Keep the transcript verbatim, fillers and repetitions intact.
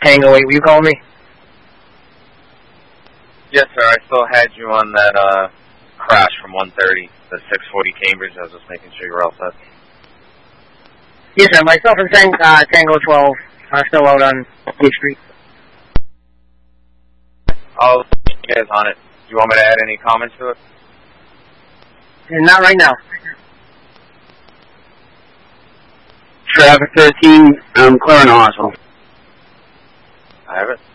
Tango eight, will you call me? Yes, sir. I still had you on that uh, crash from one thirty, the six forty Cambridge. I was just making sure you were all set. Yes, sir. Myself and Tang uh, Tango twelve are still out on Gate Street. I'll put you guys on it. Do you want me to add any comments to it? Not right now. Traffic thirteen, um, Clarendon Hospital. I have it.